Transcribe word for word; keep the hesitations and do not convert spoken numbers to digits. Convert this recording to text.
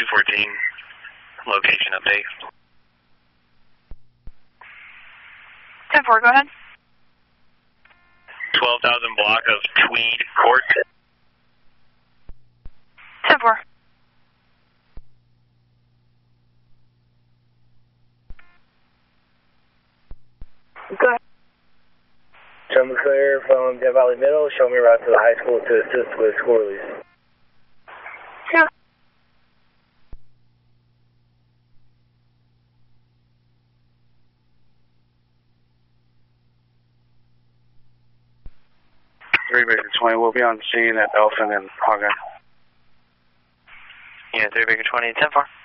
fourteen, location update. ten four, go ahead. twelve thousand block of Tweed Court. ten four. Go ahead. Show me clear from Death Valley Middle. Show me route to the high school to assist with school release. Yeah. three Baker twenty, we'll be on scene at Elfin and Haga. Yeah, three Baker twenty, ten four.